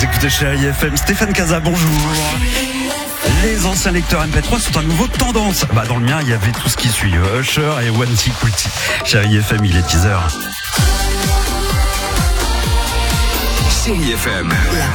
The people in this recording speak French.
Vous écoutez Chérie FM, Stéphane Casa, bonjour. Les anciens lecteurs MP3 sont à nouveau tendance. Dans le mien, il y avait tout ce qui suit. Usher et One T Pretty. Chérie FM, il est 10h. Chérie FM.